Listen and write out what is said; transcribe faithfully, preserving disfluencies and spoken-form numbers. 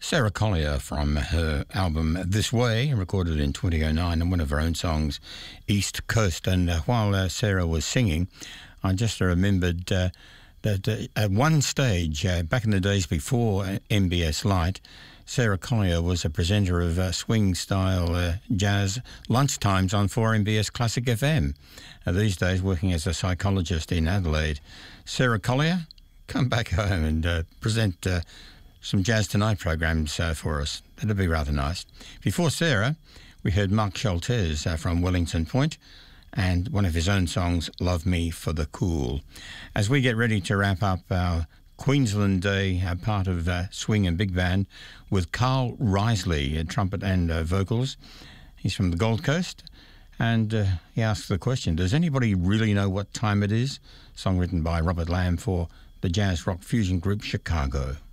Sarah Collier from her album This Way, recorded in twenty oh nine, and one of her own songs, East Coast. And uh, while uh, Sarah was singing, I just remembered uh, that uh, at one stage, uh, back in the days before uh, M B S Light, Sarah Collier was a presenter of uh, swing-style uh, jazz lunchtimes on four M B S Classic F M. Uh, these days, working as a psychologist in Adelaide. Sarah Collier, come back home and uh, present uh, some Jazz Tonight programs uh, for us. That'd be rather nice. Before Sarah, we heard Mark Schultes uh, from Wellington Point and one of his own songs, Love Me for the Cool. As we get ready to wrap up our Queensland Day, uh, part of uh, Swing and Big Band, with Carl Risley, uh, trumpet and uh, vocals. He's from the Gold Coast, and uh, he asks the question, does anybody really know what time it is? Song written by Robert Lamb for the jazz rock fusion group Chicago.